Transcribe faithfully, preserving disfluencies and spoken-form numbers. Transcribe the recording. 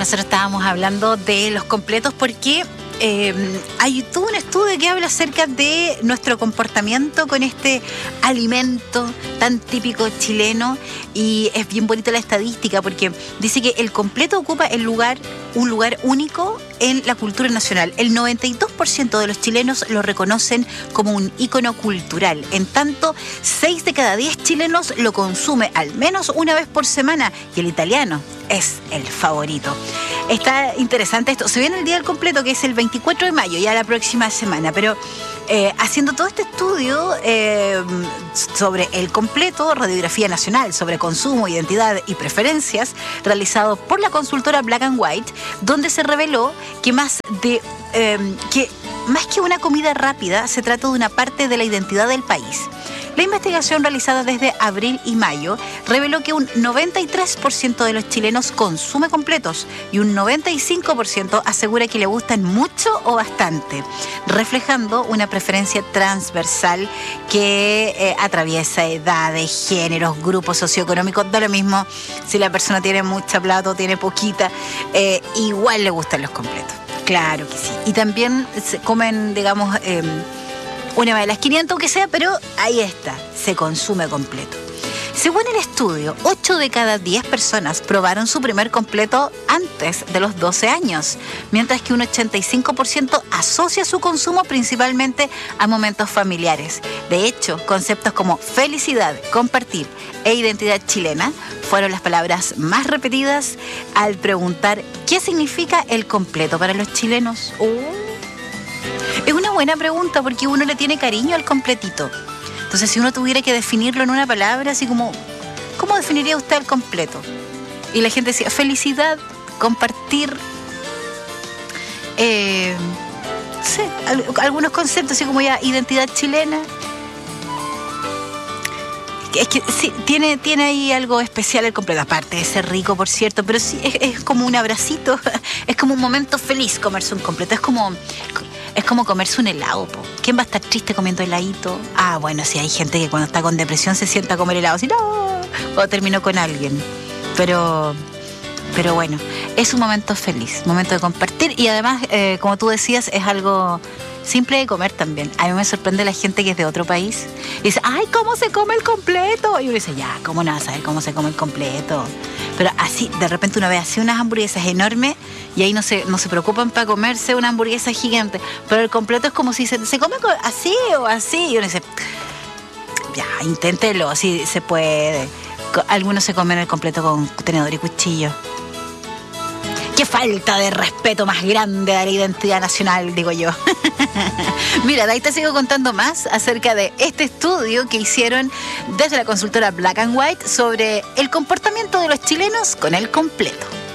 nosotros estábamos hablando de los completos porque eh, hay todo un estudio que habla acerca de nuestro comportamiento con este alimento tan típico chileno, y es bien bonita la estadística porque dice que el completo ocupa el lugar, un lugar único en la cultura nacional. El noventa y dos por ciento de los chilenos lo reconocen como un ícono cultural. En tanto, seis de cada diez chilenos lo consume al menos una vez por semana, y el italiano es el favorito. Está interesante esto. Se viene el día del completo, que es el veinticuatro de mayo, ya la próxima semana, pero eh, haciendo todo este estudio eh, sobre el completo, Radiografía Nacional sobre consumo, identidad y preferencias, realizado por la consultora Black and White, donde se reveló que más de eh, que más que una comida rápida, se trata de una parte de la identidad del país. La investigación realizada desde abril y mayo reveló que un noventa y tres por ciento de los chilenos consume completos y un noventa y cinco por ciento asegura que le gustan mucho o bastante, reflejando una preferencia transversal que eh, atraviesa edades, géneros, grupos socioeconómicos. Da lo mismo si la persona tiene mucha plata o tiene poquita, eh, igual le gustan los completos. Claro que sí. Y también se comen, digamos, eh, una vez a las quinientas, aunque sea, pero ahí está, se consume completo. Según el estudio, ocho de cada diez personas probaron su primer completo antes de los doce años, mientras que un ochenta y cinco por ciento asocia su consumo principalmente a momentos familiares. De hecho, conceptos como felicidad, compartir e identidad chilena fueron las palabras más repetidas al preguntar qué significa el completo para los chilenos. Uh. Es una buena pregunta porque uno le tiene cariño al completito. Entonces, si uno tuviera que definirlo en una palabra, así como, ¿cómo definiría usted el completo? Y la gente decía, felicidad, compartir, eh, sí, algunos conceptos, así como ya identidad chilena. Es que sí, tiene, tiene ahí algo especial el completo, aparte de ser rico, por cierto, pero sí, es, es como un abracito, es como un momento feliz comerse un completo, es como... Es como comerse un helado, po. ¿Quién va a estar triste comiendo heladito? Ah, bueno, sí, hay gente que cuando está con depresión se sienta a comer helado, así, no, o terminó con alguien. Pero, pero bueno, es un momento feliz, momento de compartir, y además, eh, como tú decías, es algo simple de comer también. A mí me sorprende la gente que es de otro país y dice, ay, ¿cómo se come el completo? Y uno dice, ya, ¿cómo no vas a saber cómo se come el completo? Pero así, de repente uno ve así unas hamburguesas enormes y ahí no se, no se preocupan para comerse una hamburguesa gigante. Pero el completo es como si se, se come así o así. Y uno dice, ya, inténtelo, así se puede. Algunos se comen el completo con tenedor y cuchillo. ¡Qué falta de respeto más grande a la identidad nacional, digo yo! Mira, de ahí te sigo contando más acerca de este estudio que hicieron desde la consultora Black and White sobre el comportamiento de los chilenos con el completo.